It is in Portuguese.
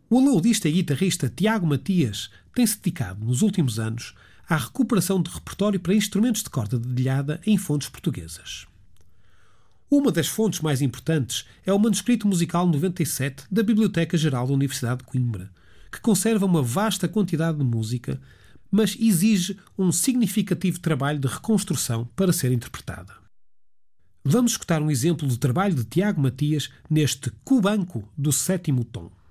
O alaudista e guitarrista Tiago Matias tem-se dedicado, nos últimos anos, à recuperação de repertório para instrumentos de corda dedilhada em fontes portuguesas. Uma das fontes mais importantes é o Manuscrito Musical 97 da Biblioteca Geral da Universidade de Coimbra, que conserva uma vasta quantidade de música, mas exige um significativo trabalho de reconstrução para ser interpretada. Vamos escutar um exemplo do trabalho de Tiago Matias neste Cubanco do sétimo tom.